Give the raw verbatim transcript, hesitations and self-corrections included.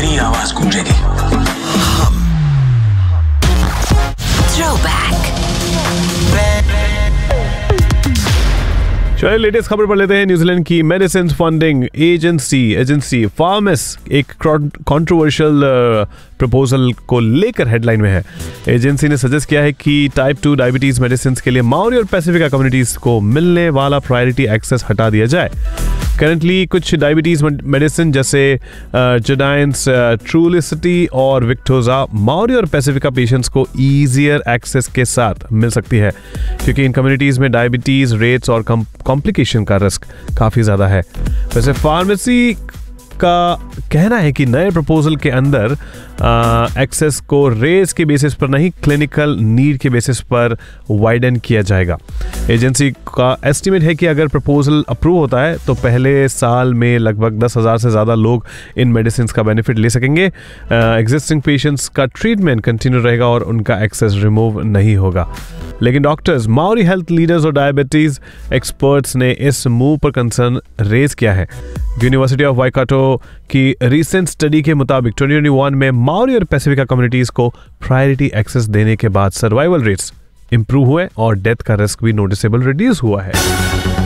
तेरी आवाज गूंजेगी। चलिए लेटेस्ट खबर पढ़ लेते हैं। न्यूजीलैंड की medicine funding agency agency farms एक कंट्रोवर्शियल प्रपोजल को लेकर हेडलाइन में है। एजेंसी ने सजेस्ट किया है कि टाइप टू डायबिटीज मेडिसिन के लिए माओरी और पैसिफिका कम्युनिटीज को मिलने वाला प्रायोरिटी एक्सेस हटा दिया जाए। करंटली कुछ डायबिटीज मेडिसिन जैसे जोडाइंस, ट्रूलिसिटी और विक्टोजा माओरी और पैसिफिका पेशेंट्स को ईजियर एक्सेस के साथ मिल सकती है, क्योंकि इन कम्युनिटीज में डायबिटीज रेट्स और कॉम्प्लिकेशन का रिस्क काफी ज्यादा है। वैसे फार्मेसी का कहना है कि नए प्रपोजल के अंदर एक्सेस को रेस के बेसिस पर नहीं, क्लिनिकल नीड के बेसिस पर वाइडन किया जाएगा। एजेंसी का एस्टीमेट है कि अगर प्रपोजल अप्रूव होता है तो पहले साल में लगभग दस हज़ार से ज़्यादा लोग इन मेडिसिन का बेनिफिट ले सकेंगे। एग्जिस्टिंग पेशेंट्स का ट्रीटमेंट कंटिन्यू रहेगा और उनका एक्सेस रिमूव नहीं होगा। लेकिन डॉक्टर्स, माओरी हेल्थ लीडर्स और डायबिटीज एक्सपर्ट्स ने इस मूव पर कंसर्न रेज किया है। यूनिवर्सिटी ऑफ वाइकाटो की रिसेंट स्टडी के मुताबिक ट्वेंटी ट्वेंटी वन में माओरी और पैसिफिका कम्युनिटीज को प्रायोरिटी एक्सेस देने के बाद सर्वाइवल रेट्स इंप्रूव हुए और डेथ का रिस्क भी नोटिसेबल रिड्यूस हुआ है।